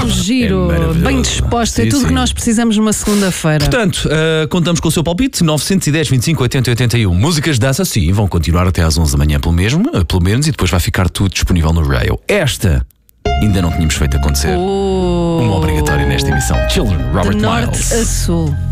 Tão giro, maravilhoso. bem disposta, é Sim, tudo sim. que nós precisamos numa segunda-feira. Portanto, contamos com o seu palpite 910 25 80 81. Músicas de dança, sim, vão continuar até às 11 da manhã pelo menos, e depois vai ficar tudo disponível no rail. Esta ainda não tínhamos feito acontecer. Uma obrigatória nesta emissão. Children, Robert De norte Miles. a sul.